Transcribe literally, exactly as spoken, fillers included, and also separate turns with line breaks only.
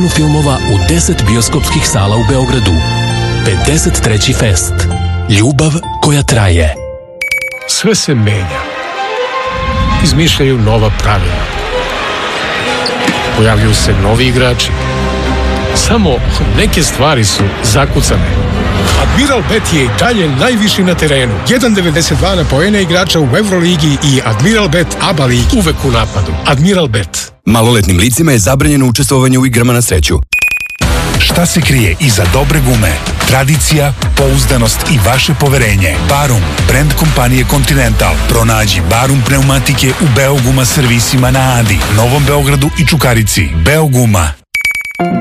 filmova u deset bioskopskih sala u Beogradu. pedeset treći fest. Ljubav koja traje.
Sve se menja. Izmišljaju nova pravila. Pojavljuju se novi igrači. Samo neke stvari su zakucane. Admiral Bet je i dalje najviši na terenu. jedan zarez devedeset dva na poene igrača u Euroligi i Admiral Bet ABA ligi. Uvek u napadu. Admiral Bet.
Maloletnim licima je zabranjeno učestvovanje u igrama na sreću.
Šta se krije iza dobre gume? Tradicija, pouzdanost i vaše poverenje. Barum, brand kompanije Continental. Pronađi Barum pneumatike u Beoguma servisima na Adi, Novom Beogradu i Čukarici. Beoguma.